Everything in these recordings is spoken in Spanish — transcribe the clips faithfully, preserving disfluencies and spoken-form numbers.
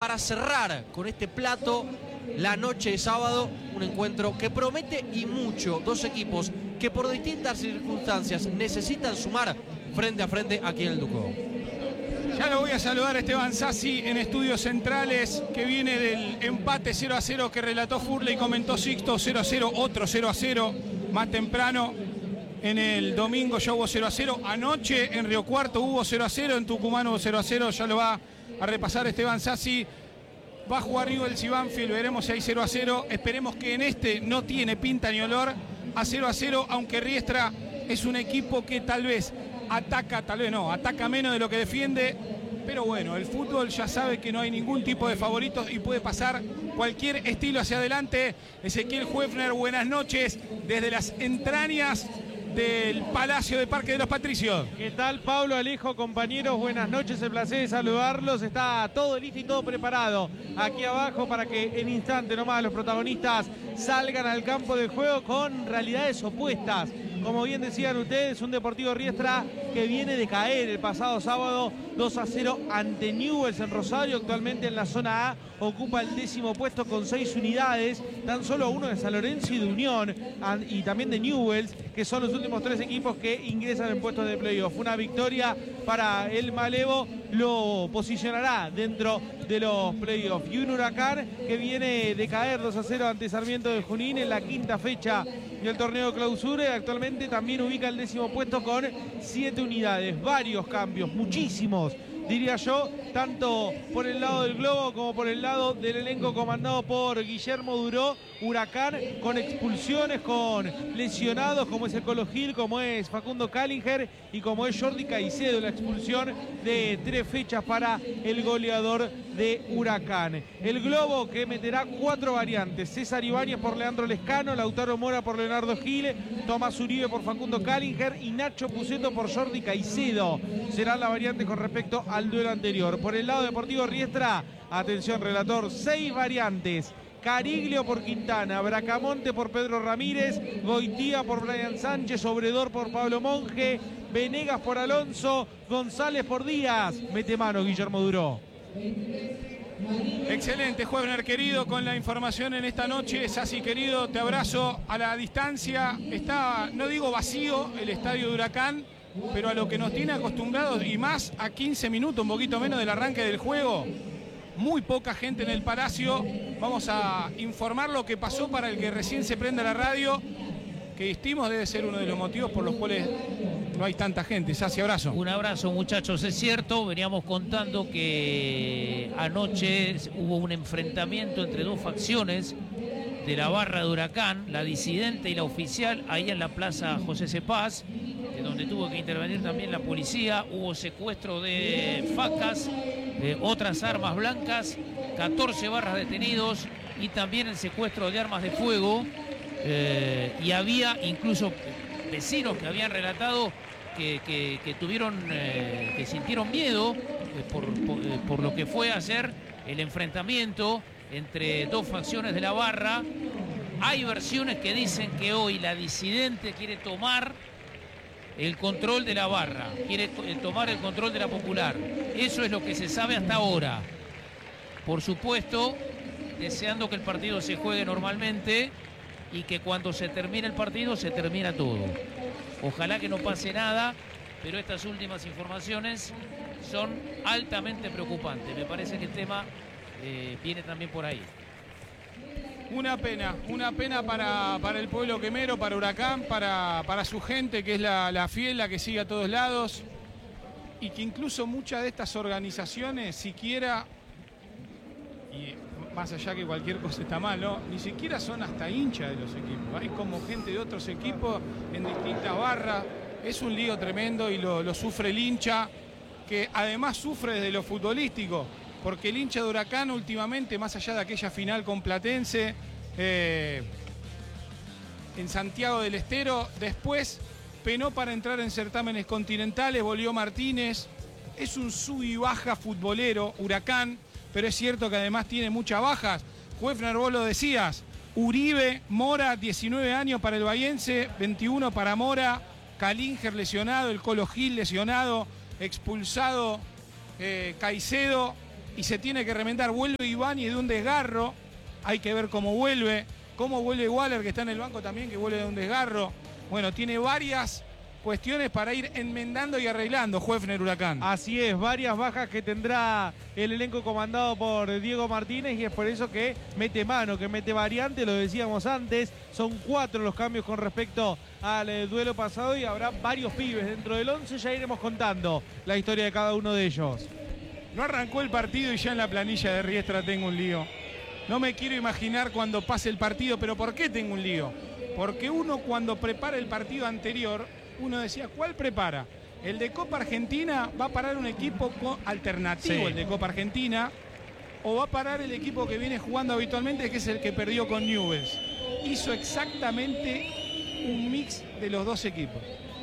para cerrar con este plato la noche de sábado, un encuentro que promete y mucho. Dos equipos que por distintas circunstancias necesitan sumar frente a frente aquí en el Ducó. Ya lo voy a saludar a Esteban Sassi en Estudios Centrales, que viene del empate cero a cero que relató Furle y comentó Sixto. Cero a cero, otro cero a cero más temprano. En el domingo ya hubo cero a cero. Anoche en Río Cuarto hubo cero a cero, en Tucumán hubo cero a cero. Ya lo va a repasar Esteban Sassi. Va a jugar Newell's y Banfield, veremos si hay cero a cero. Esperemos que en este no tiene pinta ni olor a cero a cero, aunque Riestra es un equipo que tal vez ataca, tal vez no, ataca menos de lo que defiende. Pero bueno, el fútbol ya sabe que no hay ningún tipo de favoritos y puede pasar cualquier estilo hacia adelante. Ezequiel Huefner, buenas noches desde las entrañas del Palacio de Parque de los Patricios. ¿Qué tal, Pablo, Alejo, compañeros? Buenas noches, el placer de saludarlos. Está todo listo y todo preparado aquí abajo para que en instante nomás los protagonistas salgan al campo de juego con realidades opuestas. Como bien decían ustedes, un Deportivo Riestra que viene de caer el pasado sábado dos a cero ante Newell's en Rosario. Actualmente en la zona A ocupa el décimo puesto con seis unidades, tan solo uno de San Lorenzo y de Unión, y también de Newell's, que son los últimos tres equipos que ingresan en puestos de playoff. Una victoria para el Malevo lo posicionará dentro de los playoffs. Y un Huracán que viene de caer dos a cero ante Sarmiento de Junín en la quinta fecha del torneo clausura. Actualmente también ubica el décimo puesto con siete unidades. Varios cambios, muchísimos, diría yo, tanto por el lado del globo como por el lado del elenco comandado por Guillermo Duró. Huracán con expulsiones, con lesionados como es el Colo Gil, como es Facundo Callinger y como es Jordi Caicedo. La expulsión de tres fechas para el goleador de Huracán. El globo que meterá cuatro variantes: César Ibáñez por Leandro Lescano, Lautaro Mora por Leonardo Gil, Tomás Uribe por Facundo Callinger y Nacho Puceto por Jordi Caicedo. Serán las variantes con respecto al duelo anterior. Por el lado Deportivo Riestra, atención relator, seis variantes: Cariglio por Quintana, Bracamonte por Pedro Ramírez, Goitía por Brian Sánchez, Obredor por Pablo Monge, Venegas por Alonso, González por Díaz. Mete mano Guillermo Duró. Excelente, Huefner querido, con la información en esta noche. Sassi querido, te abrazo a la distancia. Está, no digo vacío, el estadio de Huracán, pero a lo que nos tiene acostumbrados, y más a quince minutos, un poquito menos del arranque del juego. Muy poca gente en el Palacio. Vamos a informar lo que pasó para el que recién se prende la radio, que estimo debe ser uno de los motivos por los cuales no hay tanta gente. Sassi, abrazo. Un abrazo, muchachos. Es cierto, veníamos contando que anoche hubo un enfrentamiento entre dos facciones de la barra de Huracán, la disidente y la oficial, ahí en la plaza José Cepaz, donde tuvo que intervenir también la policía. Hubo secuestro de facas, de otras armas blancas, catorce barras detenidos y también el secuestro de armas de fuego. Eh, y había incluso vecinos que habían relatado que, que, que tuvieron, eh, que sintieron miedo eh, por, por, eh, por lo que fue ayer el enfrentamiento entre dos facciones de la barra. Hay versiones que dicen que hoy la disidente quiere tomar el control de la barra, quiere tomar el control de la popular. Eso es lo que se sabe hasta ahora. Por supuesto, deseando que el partido se juegue normalmente y que cuando se termine el partido se termina todo. Ojalá que no pase nada, pero estas últimas informaciones son altamente preocupantes. Me parece que el tema eh, viene también por ahí. Una pena, una pena para, para el pueblo quemero, para Huracán, para, para su gente, que es la, la fiel, la que sigue a todos lados, y que incluso muchas de estas organizaciones siquiera, y más allá que cualquier cosa está mal, ¿no? Ni siquiera son hasta hinchas de los equipos. Hay como gente de otros equipos en distintas barras. Es un lío tremendo y lo, lo sufre el hincha, que además sufre desde lo futbolístico. Porque el hincha de Huracán últimamente, más allá de aquella final con Platense eh, en Santiago del Estero, después penó para entrar en certámenes continentales, volvió Martínez. Es un sub y baja futbolero, Huracán, pero es cierto que además tiene muchas bajas. Huefner, vos lo decías, Uribe, Mora, diecinueve años para el bahiense, veintiuno para Mora, Callinger lesionado, el Colo Gil lesionado, expulsado eh, Caicedo. y se tiene que remendar. Vuelve Ibáñez de un desgarro, hay que ver cómo vuelve, cómo vuelve Waller, que está en el banco también, que vuelve de un desgarro. Bueno, tiene varias cuestiones para ir enmendando y arreglando Juefner Huracán. Así es, varias bajas que tendrá el elenco comandado por Diego Martínez y es por eso que mete mano, que mete variante, lo decíamos antes, son cuatro los cambios con respecto al eh, duelo pasado y habrá varios pibes dentro del once, ya iremos contando la historia de cada uno de ellos. No arrancó el partido y ya en la planilla de Riestra tengo un lío. No me quiero imaginar cuando pase el partido, pero ¿por qué tengo un lío? Porque uno cuando prepara el partido anterior, uno decía, ¿cuál prepara? El de Copa Argentina va a parar un equipo alternativo, sí. El de Copa Argentina, o va a parar el equipo que viene jugando habitualmente, que es el que perdió con Newell's. Hizo exactamente un mix de los dos equipos.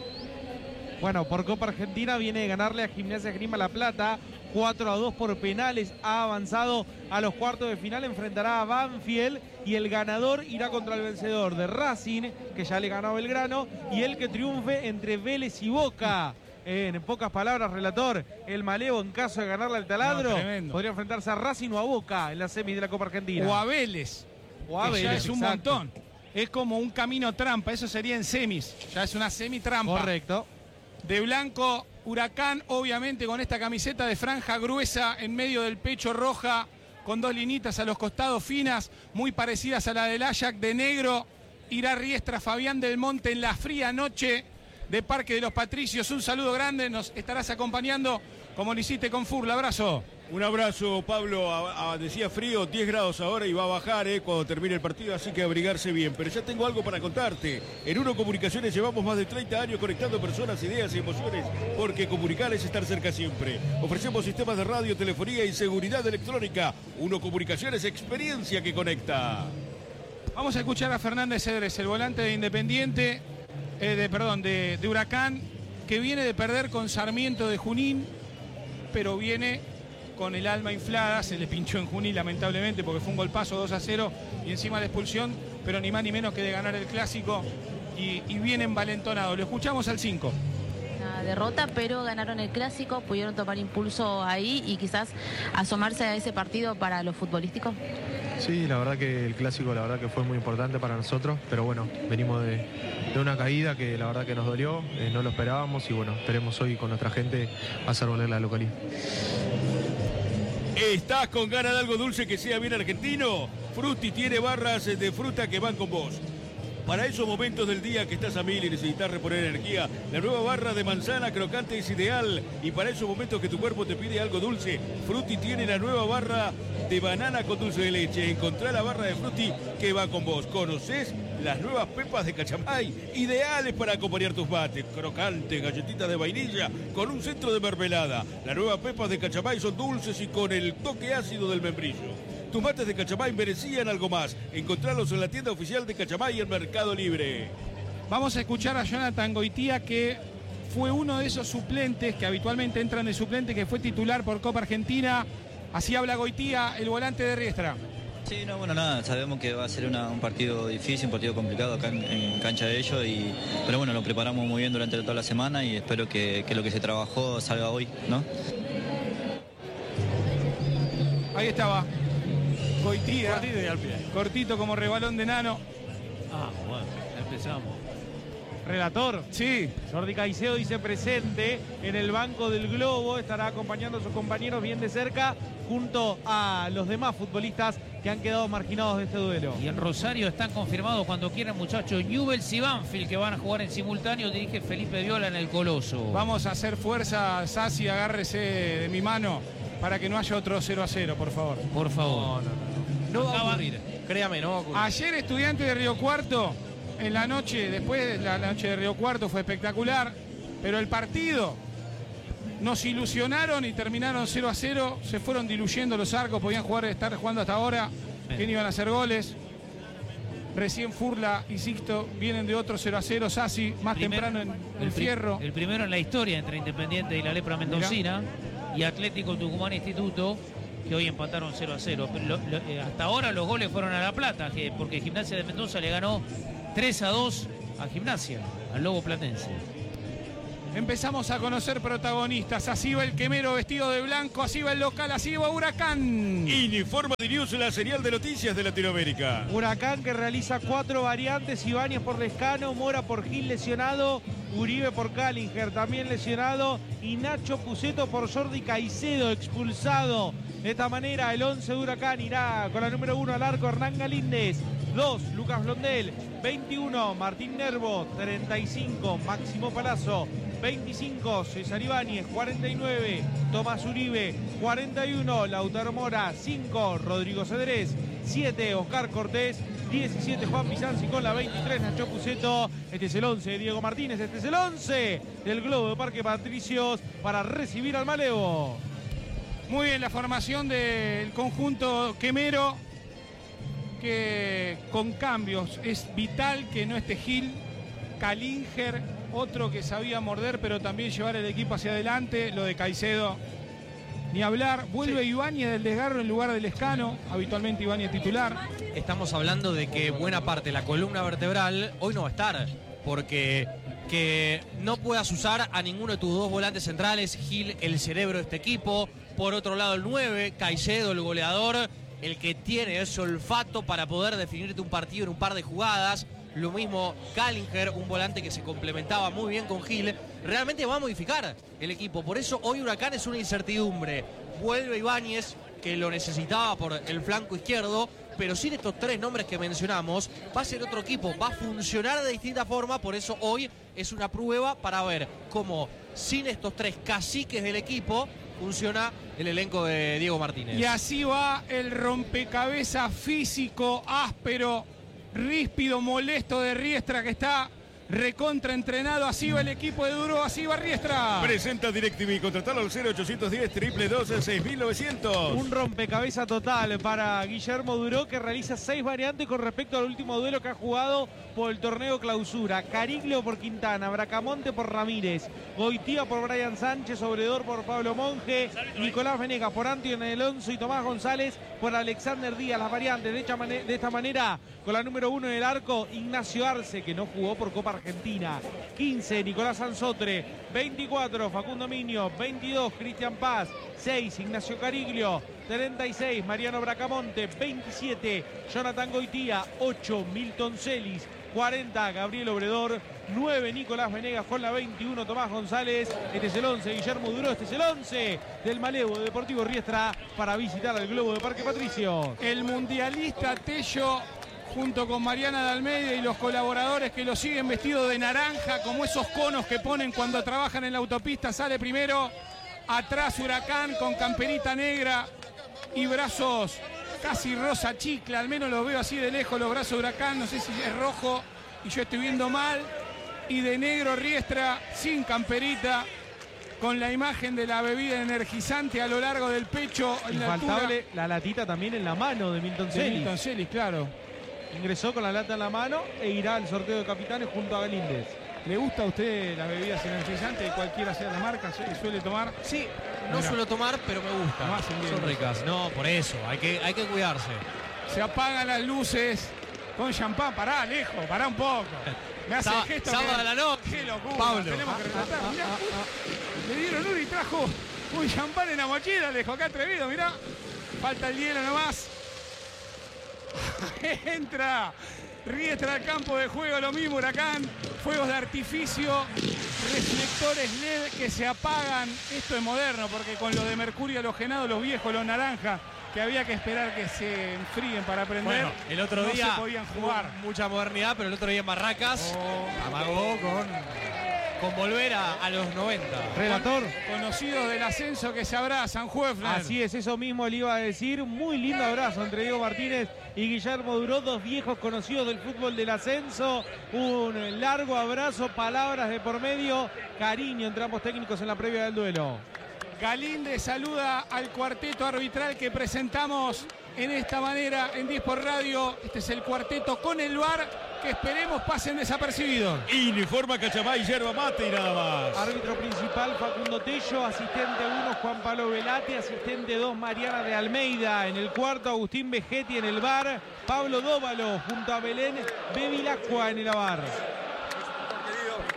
Bueno, por Copa Argentina viene de ganarle a Gimnasia Esgrima La Plata, cuatro a dos por penales, ha avanzado a los cuartos de final, enfrentará a Banfield y el ganador irá contra el vencedor de Racing, que ya le ganó a Belgrano, y el que triunfe entre Vélez y Boca. En pocas palabras, relator, el Malevo, en caso de ganarle al Taladro, no, podría enfrentarse a Racing o a Boca en la semis de la Copa Argentina. O a Vélez, o a Vélez, ya es un exacto. montón. Es como un camino trampa, eso sería en semis, ya es una semi-trampa. Correcto. De blanco, Huracán, obviamente con esta camiseta de franja gruesa en medio del pecho roja, con dos linitas a los costados finas, muy parecidas a la del Ajax. De negro irá Riestra, Fabián del Monte en la fría noche de Parque de los Patricios. Un saludo grande, nos estarás acompañando como lo hiciste con Furla. Abrazo. Un abrazo, Pablo. A, a, decía frío, diez grados ahora y va a bajar eh, cuando termine el partido, así que abrigarse bien. Pero ya tengo algo para contarte. En Uno Comunicaciones llevamos más de treinta años conectando personas, ideas y emociones, porque comunicar es estar cerca siempre. Ofrecemos sistemas de radio, telefonía y seguridad electrónica. Uno Comunicaciones, experiencia que conecta. Vamos a escuchar a Fernández Cedrés, el volante de Independiente, eh, de, perdón, de, de Huracán, que viene de perder con Sarmiento de Junín, pero viene con el alma inflada. Se le pinchó en Junín lamentablemente porque fue un golpazo dos a cero y encima la expulsión, pero ni más ni menos que de ganar el clásico y, y bien envalentonado. Lo escuchamos al cinco. Una derrota, pero ganaron el clásico, pudieron tomar impulso ahí y quizás asomarse a ese partido para lo futbolístico. Sí, la verdad que el clásico la verdad que fue muy importante para nosotros, pero bueno, venimos de, de una caída que la verdad que nos dolió, eh, no lo esperábamos y bueno, esperemos hoy con nuestra gente hacer volver la localidad. ¿Estás con ganas de algo dulce que sea bien argentino? Frutti tiene barras de fruta que van con vos. Para esos momentos del día que estás a mil y necesitas reponer energía, la nueva barra de manzana crocante es ideal. Y para esos momentos que tu cuerpo te pide algo dulce, Frutti tiene la nueva barra de banana con dulce de leche. Encontrá la barra de Frutti que va con vos. ¿Conocés las nuevas pepas de Cachamay? Ideales para acompañar tus mates. Crocantes, galletitas de vainilla con un centro de mermelada. Las nuevas pepas de Cachamay son dulces y con el toque ácido del membrillo. Tus mates de Cachamay merecían algo más. Encontralos en la tienda oficial de Cachamay y el Mercado Libre. Vamos a escuchar a Jonathan Goitía, que fue uno de esos suplentes que habitualmente entran de suplente, que fue titular por Copa Argentina. Así habla Goitía, el volante de Riestra. Sí, no, bueno, nada, sabemos que va a ser una, un partido difícil, un partido complicado acá en, en cancha de ellos, y, pero bueno, lo preparamos muy bien durante toda la semana y espero que, que lo que se trabajó salga hoy, ¿no? Ahí estaba Goitía, cortito, y al pie. Cortito como rebalón de nano. Ah, bueno, empezamos. Relator, sí. Jordi Caicedo dice presente en el banco del Globo, estará acompañando a sus compañeros bien de cerca junto a los demás futbolistas que han quedado marginados de este duelo. Y en Rosario están confirmados cuando quieran, muchachos, Newell's y Banfield, que van a jugar en simultáneo. Dirige Felipe Viola en el Coloso. Vamos a hacer fuerza, Sassi, agárrese de mi mano para que no haya otro cero a cero, por favor. Por favor. No, no, no. No va a ocurrir, créame, no va a ocurrir. Ayer Estudiantes de Río Cuarto, en la noche, después de la noche de Río Cuarto fue espectacular, pero el partido nos ilusionaron y terminaron cero a cero, se fueron diluyendo los arcos, podían jugar, estar jugando hasta ahora, que no iban a hacer goles. Recién Furla y Sixto vienen de otro cero a cero, Sassi más Primer, temprano en el, el Fierro. El primero en la historia entre Independiente y la Lepra Mendocina. Mirá. Y Atlético Tucumán Instituto, que hoy empataron cero a cero. Pero lo, lo, eh, hasta ahora los goles fueron a La Plata, que, porque Gimnasia de Mendoza le ganó tres a dos a Gimnasia, al Lobo Platense. empezamos a conocer protagonistas. Así va el quemero vestido de blanco, así va el local, así va Huracán. Informa de News, la señal de noticias de Latinoamérica. Huracán que realiza cuatro variantes: Ibáñez por Lescano, Mora por Gil lesionado, Uribe por Callinger también lesionado y Nacho Puceto por Jordi Caicedo expulsado. De esta manera el once de Huracán irá con la número uno al arco Hernán Galíndez, dos Lucas Blondel, veintiuno Martín Nervo, treinta y cinco Máximo Palazzo, veinticinco César Ibáñez, cuarenta y nueve Tomás Uribe, cuarenta y uno Lautaro Mora, cinco Rodrigo Cedrés, siete Oscar Cortés, diecisiete Juan Bizanci con la veintitrés Nacho Puceto. Este es el once de Diego Martínez, este es el once del Globo de Parque Patricios para recibir al Malevo. Muy bien la formación del conjunto quemero, que con cambios es vital que no esté Gil, Callinger, otro que sabía morder pero también llevar el equipo hacia adelante. Lo de Caicedo, ni hablar. Vuelve sí. Ibáñez del desgarro en lugar del Lescano, habitualmente Ibáñez titular. Estamos hablando de que buena parte de la columna vertebral hoy no va a estar, porque que no puedas usar a ninguno de tus dos volantes centrales, Gil, el cerebro de este equipo, por otro lado el nueve, Caicedo, el goleador, el que tiene ese olfato para poder definirte un partido en un par de jugadas. Lo mismo Callinger, un volante que se complementaba muy bien con Gil. Realmente va a modificar el equipo. Por eso hoy Huracán es una incertidumbre. Vuelve Ibáñez, que lo necesitaba por el flanco izquierdo, pero sin estos tres nombres que mencionamos, va a ser otro equipo. Va a funcionar de distinta forma. Por eso hoy es una prueba para ver cómo sin estos tres caciques del equipo funciona el elenco de Diego Martínez. Y así va el rompecabezas físico, áspero, ríspido, molesto de Riestra, que está recontraentrenado. Así va el equipo de Duro, así va Riestra. Presenta DirecTV, contratalo al cero ochocientos diez, triple doce, seis mil novecientos. Un rompecabezas total para Guillermo Duró, que realiza seis variantes con respecto al último duelo que ha jugado por el torneo Clausura. Cariglio por Quintana, Bracamonte por Ramírez, Goitía por Brian Sánchez, Obredor por Pablo Monge, Nicolás Venegas por Antonio Alonso y Tomás González por Alexander Díaz. Las variantes de esta, de esta manera, con la número uno en el arco, Ignacio Arce, que no jugó por Copa Argentina, quince Nicolás Anzotre, veinticuatro Facundo Miño, veintidós Cristian Paz, seis Ignacio Cariglio, treinta y seis Mariano Bracamonte, veintisiete Jonathan Goitía, ocho Milton Celis, cuarenta Gabriel Obredor, nueve Nicolás Venegas con la veintiuno Tomás González. Este es el once Guillermo Duró, este es el once del Malevo Deportivo Riestra para visitar el Globo de Parque Patricio. El mundialista Tello, junto con Mariana de Almeida y los colaboradores que lo siguen vestido de naranja, como esos conos que ponen cuando trabajan en la autopista, sale primero. Atrás Huracán con camperita negra y brazos casi rosa chicle, al menos los veo así de lejos los brazos de Huracán, no sé si es rojo y yo estoy viendo mal. Y de negro Riestra, sin camperita, con la imagen de la bebida energizante a lo largo del pecho. Infaltable la, la latita también en la mano de Milton Celis. De Milton Celis, claro. Ingresó con la lata en la mano e irá al sorteo de capitanes junto a Galíndez. ¿Le gusta a usted las bebidas energizantes, cualquiera sea la marca, suele tomar? Sí, no Mirá. suelo tomar, pero me gusta. No Son ricas. No, por eso, hay que, hay que cuidarse. Se apagan las luces con champán. Pará, Alejo, pará un poco. Me hace Sá, el gesto. Sábado que... a la noche. Qué locura. Pablo. Tenemos que relatar. Ah, mirá, ah, ah, le dieron uno y trajo un champán en la mochila, Alejo. Qué atrevido, mirá. Falta el hielo nomás. Entra Riestra al campo de juego, lo mismo Huracán, fuegos de artificio, reflectores L E D que se apagan. Esto es moderno, porque con lo de mercurio halogenado, los viejos, los naranjas, que había que esperar que se enfríen para prender, bueno, el otro no día se podían jugar. Mucha modernidad, pero el otro día en Barracas oh, amagó con, con volver a, a los noventa. Relator. Con, conocidos del ascenso que se abrazan, Juefler. Así es, eso mismo le iba a decir. Muy lindo abrazo entre Diego Martínez y Guillermo Duró, dos viejos conocidos del fútbol del ascenso. Un largo abrazo, palabras de por medio, cariño entre ambos técnicos en la previa del duelo. Galíndez saluda al cuarteto arbitral que presentamos en esta manera en diez por Radio. Este es el cuarteto con el V A R, que esperemos pasen desapercibidos. Informa Cachamay, yerba mate y nada más. Árbitro principal Facundo Tello, asistente uno Juan Pablo Velati, asistente dos Mariana de Almeida. En el cuarto Agustín Vegetti en el V A R, Pablo Dóvalo junto a Belén Bevilacqua en el V A R.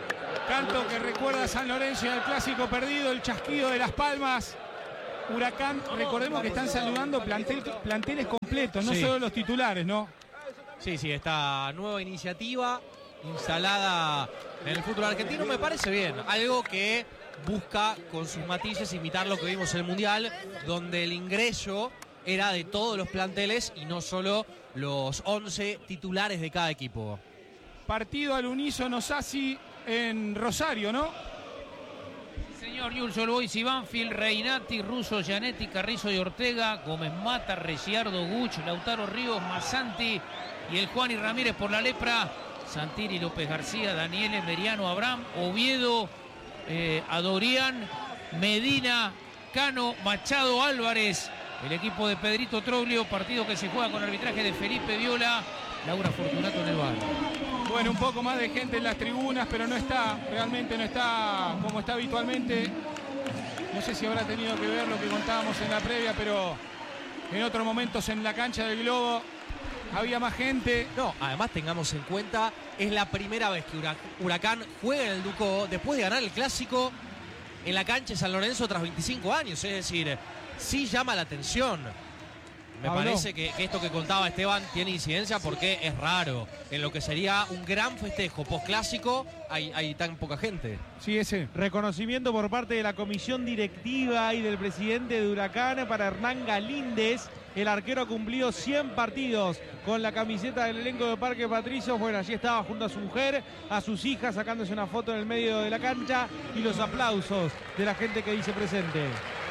Canto que recuerda a San Lorenzo y al clásico perdido, el chasquido de las palmas. Huracán, recordemos que están saludando plantel, planteles completos, no sí. solo los titulares, ¿no? Sí, sí, esta nueva iniciativa instalada en el fútbol argentino me parece bien. Algo que busca con sus matices imitar lo que vimos en el Mundial, donde el ingreso era de todos los planteles y no solo los once titulares de cada equipo. Partido al unísono Sassi en Rosario, ¿no? Señor Newell's Old Boys y Banfield, Reinati, Russo, Gianetti, Carrizo y Ortega, Gómez Mata, Reciardo, Guch, Lautaro Ríos, Masanti y el Juan y Ramírez por la lepra, Santiri, López García, Daniele, Meriano, Abraham, Oviedo, eh, Adorián, Medina, Cano, Machado, Álvarez, el equipo de Pedrito Troglio, partido que se juega con arbitraje de Felipe Viola, Laura Fortunato en el bar. Bueno, un poco más de gente en las tribunas, pero no está, realmente no está como está habitualmente. No sé si habrá tenido que ver lo que contábamos en la previa, pero en otros momentos en la cancha del Globo había más gente. No, además tengamos en cuenta, es la primera vez que Huracán juega en el Ducó después de ganar el clásico en la cancha de San Lorenzo tras veinticinco años. Es decir, sí llama la atención. Me Pablo. parece que, que esto que contaba Esteban tiene incidencia porque es raro. En lo que sería un gran festejo postclásico hay, hay tan poca gente. Sí, ese. Reconocimiento por parte de la comisión directiva y del presidente de Huracán para Hernán Galíndez. El arquero ha cumplido cien partidos con la camiseta del elenco de Parque Patricios. Bueno, allí estaba junto a su mujer, a sus hijas, sacándose una foto en el medio de la cancha y los aplausos de la gente que dice presente.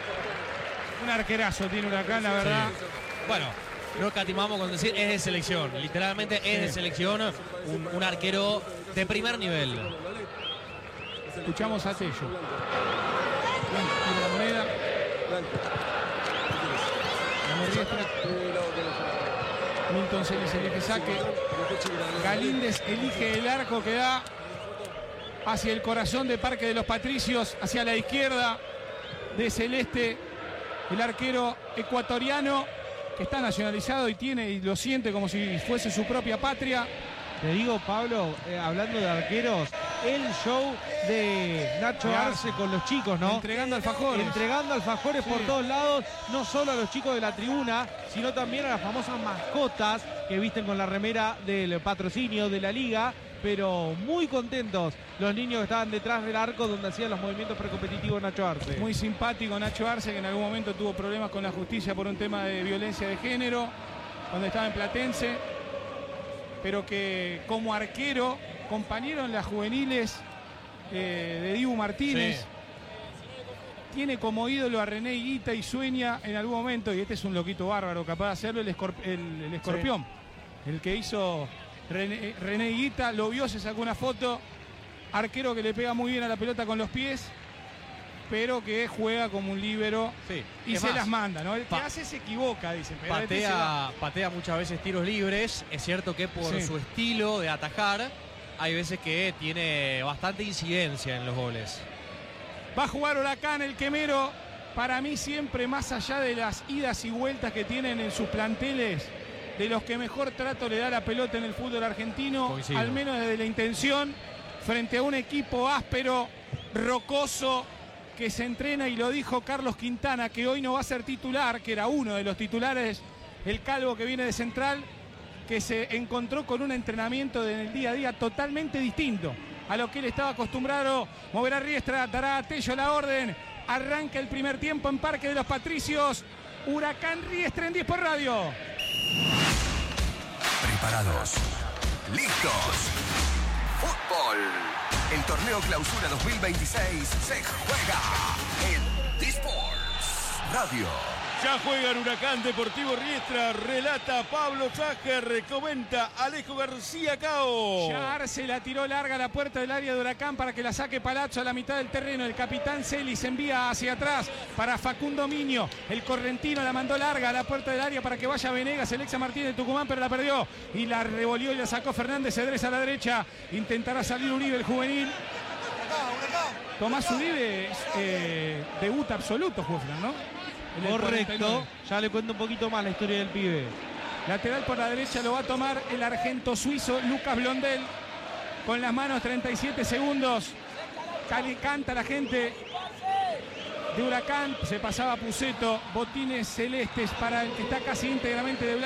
Un arquerazo tiene Huracán, la verdad. Sí. Bueno, no escatimamos con decir es de selección. Literalmente es Sí. de selección, un, un arquero de primer nivel. Escuchamos a Tello. La moneda. La Riestra. Milton Celis elige saque. Galíndez elige el arco que da hacia el corazón de Parque de los Patricios, hacia la izquierda de Celeste. El arquero ecuatoriano que está nacionalizado y tiene y lo siente como si fuese su propia patria. Te digo, Pablo, eh, hablando de arqueros, el show de Nacho Arce con los chicos, ¿no? Entregando alfajores. Entregando alfajores Sí. por todos lados, no solo a los chicos de la tribuna, sino también a las famosas mascotas que visten con la remera del patrocinio de la liga, pero muy contentos los niños que estaban detrás del arco donde hacían los movimientos precompetitivos Nacho Arce. Muy simpático Nacho Arce, que en algún momento tuvo problemas con la justicia por un tema de violencia de género, cuando estaba en Platense, pero que como arquero, compañero en las juveniles eh, de Dibu Martínez, Sí. tiene como ídolo a René Higuita y sueña en algún momento, y este es un loquito bárbaro, capaz de hacerlo, el, escorp el, el escorpión, sí. El que hizo René, René Higuita, lo vio, se sacó una foto, arquero que le pega muy bien a la pelota con los pies, pero que juega como un líbero Sí. y Es se más, las manda, ¿no? El que pa hace se equivoca, dicen. Pero este se patea, patea muchas veces tiros libres. Es cierto que por Sí. su estilo de atajar, hay veces que tiene bastante incidencia en los goles. va a jugar Huracán, el quemero. Para mí siempre, más allá de las idas y vueltas que tienen en sus planteles, de los que mejor trato le da la pelota en el fútbol argentino, Coincido. al menos desde la intención, frente a un equipo áspero, rocoso, que se entrena, y lo dijo Carlos Quintana, que hoy no va a ser titular, que era uno de los titulares, el calvo que viene de Central, que se encontró con un entrenamiento en el día a día totalmente distinto a lo que él estaba acostumbrado. Moverá Riestra, dará a Tello la orden. Arranca el primer tiempo en Parque de los Patricios. Huracán Riestra en diez por radio. Preparados. Listos. Fútbol. El torneo Clausura dos mil veintiséis se juega en D-Sports Radio. Ya juega el Huracán Deportivo Riestra, relata Pablo Sájer, comenta Alejo García Cao. Ya Arce la tiró larga a la puerta del área de Huracán para que la saque Palazzo a la mitad del terreno. El capitán Celis envía hacia atrás para Facundo Miño. El correntino la mandó larga a la puerta del área para que vaya Venegas, el ex Martínez de Tucumán, pero la perdió. Y la revolvió y la sacó Fernández Cedrés a la derecha. Intentará salir Uribe, el juvenil. Tomás Uribe eh, debuta absoluto, Juefran, ¿no? Correcto, ya le cuento un poquito más la historia del pibe. Lateral por la derecha lo va a tomar el argento suizo Lucas Blondel. Con las manos, treinta y siete segundos. canta la gente de Huracán. Se pasaba Puceto, botines celestes para el que está casi íntegramente de blanco.